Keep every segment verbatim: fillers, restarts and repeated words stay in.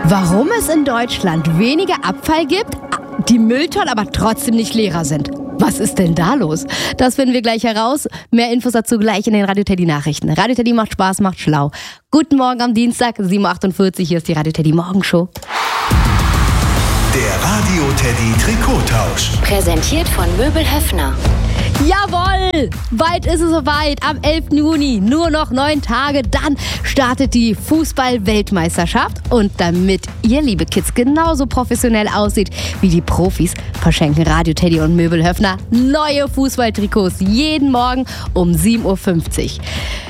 Warum es in Deutschland weniger Abfall gibt, die Mülltonnen aber trotzdem nicht leerer sind. Was ist denn da los? Das finden wir gleich heraus. Mehr Infos dazu gleich in den Radio Teddy Nachrichten. Radio Teddy macht Spaß, macht schlau. Guten Morgen am Dienstag, sieben Uhr achtundvierzig. Hier ist die Radio Teddy Morgenshow. Der Radio Teddy Trikottausch. Präsentiert von Möbel Höffner. Jawohl! Bald ist es soweit. Am elften Juni, nur noch neun Tage, dann startet die Fußball-Weltmeisterschaft. Und damit ihr, liebe Kids, genauso professionell aussieht wie die Profis, verschenken Radio Teddy und Möbel Höffner neue Fußballtrikots jeden Morgen um sieben Uhr fünfzig.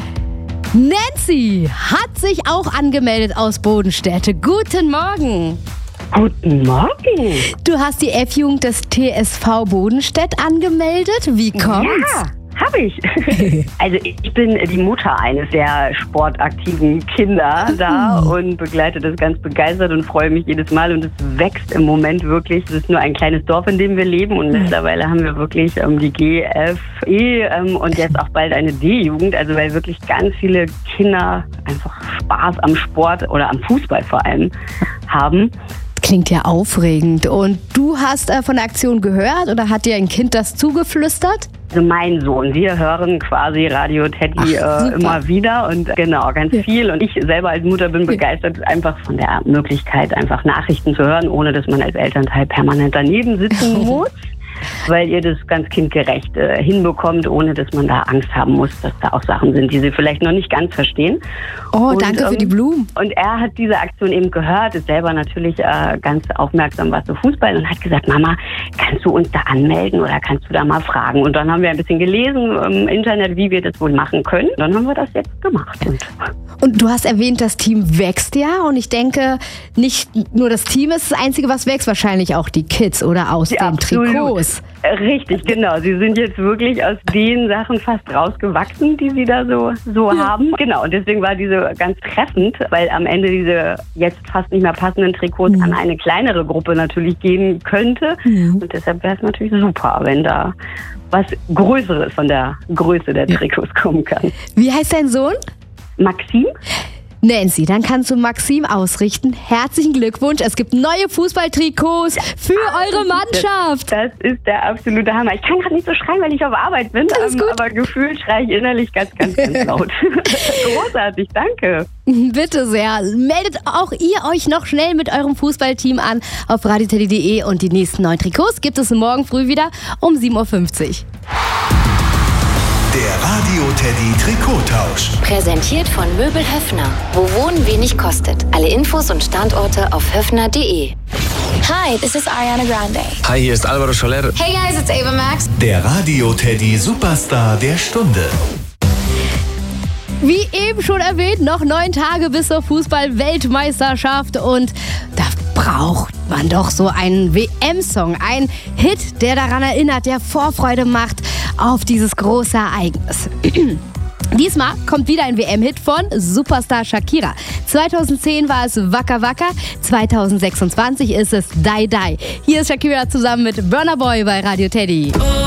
Nancy hat sich auch angemeldet aus Bodenstädte. Guten Morgen! Guten Morgen. Du hast die F-Jugend des T S V Bodenstedt angemeldet. Wie kommt's? Ja, habe ich. Also ich bin die Mutter eines sehr sportaktiven Kinder da und begleite das ganz begeistert und freue mich jedes Mal. Und es wächst im Moment wirklich. Es ist nur ein kleines Dorf, in dem wir leben. Und mittlerweile haben wir wirklich ähm, die G F E ähm, und jetzt auch bald eine D-Jugend. Also weil wirklich ganz viele Kinder einfach Spaß am Sport oder am Fußball vor allem haben. Klingt ja aufregend. Und du hast äh, von der Aktion gehört oder hat dir ein Kind das zugeflüstert? Also mein Sohn, wir hören quasi Radio Teddy Ach, äh, immer wieder und genau, ganz ja. viel. Und ich selber als Mutter bin begeistert einfach von der Möglichkeit, einfach Nachrichten zu hören, ohne dass man als Elternteil permanent daneben sitzen muss. Weil ihr das ganz kindgerecht äh, hinbekommt, ohne dass man da Angst haben muss, dass da auch Sachen sind, die sie vielleicht noch nicht ganz verstehen. Oh, und, danke für ähm, die Blumen. Und er hat diese Aktion eben gehört, ist selber natürlich äh, ganz aufmerksam, was so Fußball, und hat gesagt, Mama, kannst du uns da anmelden oder kannst du da mal fragen? Und dann haben wir ein bisschen gelesen im Internet, wie wir das wohl machen können. Dann haben wir das jetzt gemacht. Und, und du hast erwähnt, das Team wächst ja. Und ich denke, nicht nur das Team ist das Einzige, was wächst, wahrscheinlich auch die Kids oder aus ja, den absolut. Trikots. Richtig, genau. Sie sind jetzt wirklich aus den Sachen fast rausgewachsen, die sie da so, so ja. haben. Genau, und deswegen war diese ganz treffend, weil am Ende diese jetzt fast nicht mehr passenden Trikots mhm. an eine kleinere Gruppe natürlich gehen könnte. Mhm. Und deshalb wäre es natürlich super, wenn da was Größeres von der Größe der Trikots kommen kann. Wie heißt dein Sohn? Maxim. Nancy, dann kannst du Maxim ausrichten. Herzlichen Glückwunsch. Es gibt neue Fußballtrikots für eure Mannschaft. Das, das ist der absolute Hammer. Ich kann gerade nicht so schreien, weil ich auf Arbeit bin, ähm, aber gefühlt schreie ich innerlich ganz, ganz, ganz laut. Großartig, danke. Bitte sehr. Meldet auch ihr euch noch schnell mit eurem Fußballteam an auf radio teddy punkt de und die nächsten neuen Trikots gibt es morgen früh wieder um sieben Uhr fünfzig. Der Radio Teddy Trikottausch. Präsentiert von Möbel Höffner. Wo Wohnen wenig kostet. Alle Infos und Standorte auf höffner punkt de. Hi, this is Ariana Grande. Hi, hier ist Alvaro Soler. Hey guys, it's Ava Max. Der Radio Teddy Superstar der Stunde. Wie eben schon erwähnt, noch neun Tage bis zur Fußball-Weltmeisterschaft und da braucht man doch so einen W M-Song, einen Hit, der daran erinnert, der Vorfreude macht auf dieses große Ereignis. Diesmal kommt wieder ein W M-Hit von Superstar Shakira. zweitausendzehn war es Waka Waka, zweitausendsechsundzwanzig ist es Die Die. Hier ist Shakira zusammen mit Burna Boy bei Radio Teddy.